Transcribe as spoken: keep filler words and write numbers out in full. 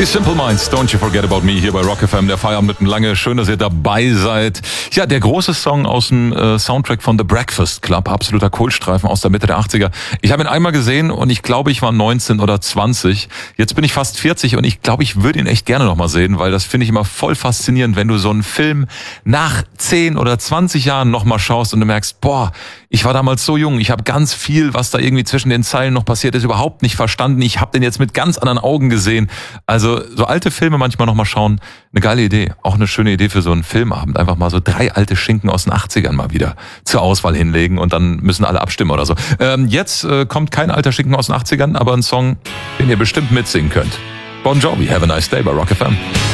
Die Simple Minds, Don't You Forget About Me hier bei Rock F M, der Feierabend mitten lange. Schön, dass ihr dabei seid. Ja, der große Song aus dem äh, Soundtrack von The Breakfast Club, absoluter Kohlstreifen aus der Mitte der achtziger. Ich habe ihn einmal gesehen und ich glaube, ich war neunzehn oder zwanzig. Jetzt bin ich fast vierzig und ich glaube, ich würde ihn echt gerne nochmal sehen, weil das finde ich immer voll faszinierend, wenn du so einen Film nach zehn oder zwanzig Jahren nochmal schaust und du merkst, boah, ich war damals so jung, ich habe ganz viel, was da irgendwie zwischen den Zeilen noch passiert ist, überhaupt nicht verstanden. Ich habe den jetzt mit ganz anderen Augen gesehen. Also so alte Filme manchmal nochmal schauen, eine geile Idee. Auch eine schöne Idee für so einen Filmabend. Einfach mal so drei alte Schinken aus den achtzigern mal wieder zur Auswahl hinlegen und dann müssen alle abstimmen oder so. Ähm, jetzt äh, kommt kein alter Schinken aus den achtzigern, aber ein Song, den ihr bestimmt mitsingen könnt. Bon Jovi, Have a Nice Day bei Rock F M.